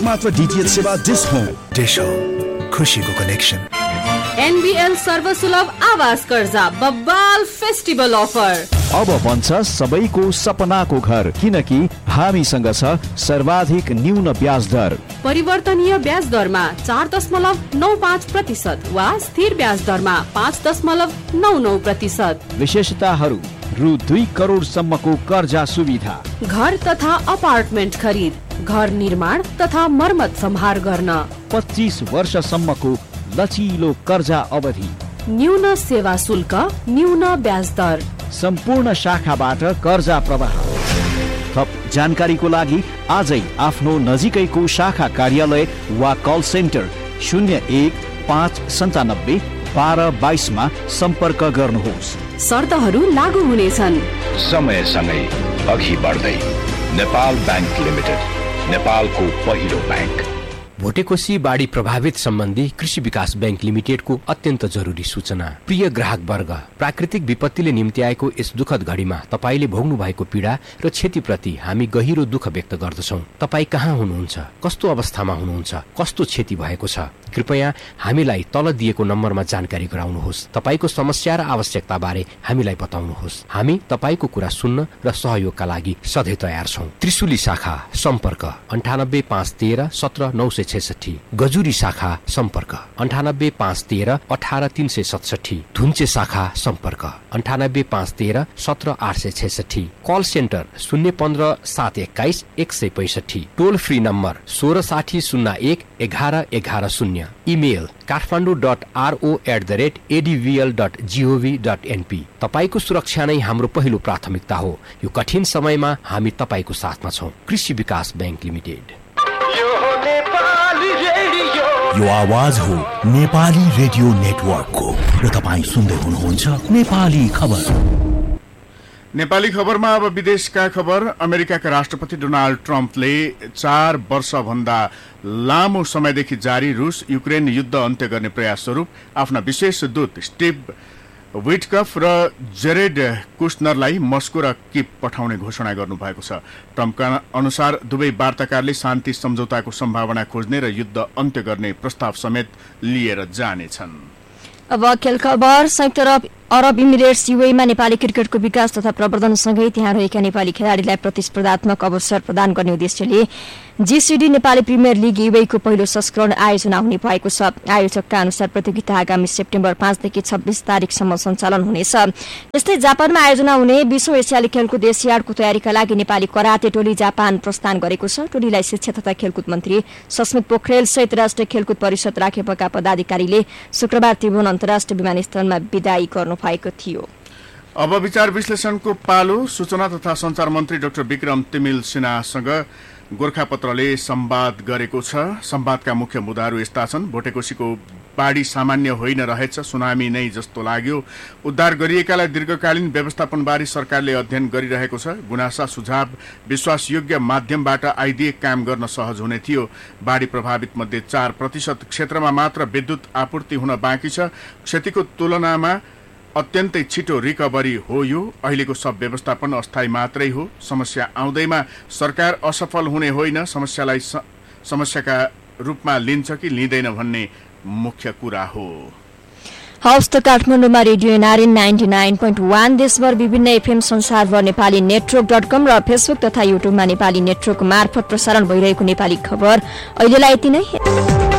मात्र डीटीएच सेवा dish home. Dish home, खुशीको कनेक्सन। एनबीएल सर्वसुलभ आवास कर्जा बब्बाल फेस्टिभल अफर। अब बन्छ सबैको सपनाको घर, किनकि हामीसँग छ सर्वाधिक न्यून ब्याज दर। परिवर्तनीय ब्याज दरमा 4.95% वा स्थिर ब्याज दरमा 5.99%। विशेषताहरू: रु 2 करोड सम्मको कर्जा सुविधा, घर तथा अपार्टमेन्ट खरिद, घर निर्माण तथा मर्मत सम्हार गर्न, 25 वर्षसम्मको लचिलो कर्जा अवधि, न्यून सेवा शुल्क, न्यून ब्याज दर, सम्पूर्ण शाखाबाट कर्जा प्रवाह। थप जानकारीको लागि आजै आफ्नो नजिकैको शाखा कार्यालय वा कल सेन्टर 0159 मा सम्पर्क गर्नुहोस्। शर्तहरू लागू हुनेछन्। समयसँगै अघि बढ्दै नेपाल बैंक लिमिटेड, नेपालको पहिलो बैंक। भोटेकोशी बाढी प्रभावित सम्बन्धी कृषि विकास बैंक लिमिटेडको अत्यन्त जरुरी सूचना। प्रिय ग्राहक वर्ग, प्राकृतिक विपत्तिले निम्ति आएको यस दुःखद घडीमा तपाईले भोग्नु भएको पीडा र क्षतिप्रति हामी गहिरो दुःख व्यक्त गर्दछौं। तपाई कहाँ हुनुहुन्छ, कस्तो अवस्थामा हुनुहुन्छ, कस्तो क्षति भएको छ, कृपया हामीलाई तल दिएको नम्बरमा जानकारी गराउनुहोस्। तपाईको समस्या र आवश्यकता बारे हामीलाई बताउनुहोस्। हामी तपाईको कुरा सुन्न र सहयोगका लागि सधैँ तयार छौं। त्रिशुली शाखा सम्पर्क 98 513 17 966, गजुरी शाखा सम्पर्क 98 513 18 367, धुन्चे शाखा सम्पर्क 98 513 17 866, कल सेन्टर 015 721 165, टोल फ्री नम्बर 1660 01 11 11 0, इमेल kathmandu.ro@advl.gov.np। तपाईको सुरक्षा नै हाम्रो पहिलो प्राथमिकता हो। यो कठिन समयमा हामी तपाईको साथमा छौं। कृषि विकास बैंक लिमिटेड। यो आवाज हो नेपाली रेडियो नेटवर्कको र तपाईं सुन्दै हुनुहुन्छ नेपाली खबर। नेपाली खबरमा अब विदेशका खबर। अमेरिकाका राष्ट्रपति डोनाल्ड ट्रम्पले 4 वर्षभन्दा लामो समयदेखि जारी रुस युक्रेन युद्ध अन्त्य गर्ने प्रयास स्वरूप आफ्ना विशेष दूत स्टिभ विटकफ र जेरेड कुश्नरलाई मस्को र किप पठाउने घोषणा गर्नुभएको छ। ट्रम्पका अनुसार दुवै वार्ताकारले शान्ति सम्झौताको सम्भावना खोज्ने र युद्ध अन्त्य गर्ने प्रस्ताव समेत लिएर जानेछन्। अब खेल खबर। संयुक्त अरब इमिरेट्स युएईमा नेपाली क्रिकेटको विकास तथा प्रवर्धनसँगै त्यहाँ रहेका नेपाली खेलाडीलाई प्रतिस्पर्धात्मक अवसर प्रदान गर्ने उद्देश्यले जीसीडी नेपाली प्रिमियर लिग युएईको पहिलो संस्करण आयोजना हुने भएको छ। आयोजकका अनुसार प्रतियोगिता आगामी सेप्टेम्बर 5 देखि 26 तारिकसम्म सञ्चालन हुनेछ। त्यस्तै जापानमा आयोजना हुने विश्व एसियाली खेलकुद एसियाडको तयारीका लागि नेपाली कराते टोली जापान प्रस्थान गरेको छ। टोलीलाई शिक्षा तथा खेलकुद मन्त्री सस्मित पोखरेल सहित राष्ट्रिय खेलकुद परिषद राखेपका पदाधिकारीले शुक्रबार त्रिभुवन अन्तर्राष्ट्रिय विमानस्थलमा विदाई गर्नु भएको थियो। अब विचार विश्लेषणको पालो। सूचना तथा संचार मन्त्री डाक्टर विक्रम तिमिल सिन्हासँग गोरखापत्रले संवाद गरेको छ। संवादका मुख्य मुद्दाहरू यस्ता छन्। भोटेकोशीको बाढी सामान्य होइन रहेछ, सुनामी नै जस्तो लाग्यो। उद्धार गरिएकालाई दीर्घकालीन व्यवस्थापनबारे सरकारले अध्ययन गरिरहेको छ। गुनासा सुझाव विश्वासयोग्य माध्यमबाट आइदिए काम गर्न सहज हुने थियो। बाढी प्रभावित मध्ये 4% क्षेत्रमा मात्र विद्युत आपूर्ति हुन बाँकी छ। क्षतिको तुलनामा अत्यन्तै छिटो रिकभरी हो। यो अहिलेको सब व्यवस्थापन अस्थायी मात्रै हो। समस्या आउँदैमा सरकार असफल हुने होइन, समस्यालाई समस्याका रूपमा लिन्छ कि लिँदैन भन्ने मुख्य कुरा हो। हवस् त काठमाडौँमा रेडियो एनआरएन 99.1, देशभर विभिन्न एफएम संसारभर नेपाली नेटवर्क.com र फेसबुक तथा युट्युबमा नेपाली नेटवर्क मार्फत प्रसारण भइरहेको नेपाली खबर अहिलेलाई यति नै।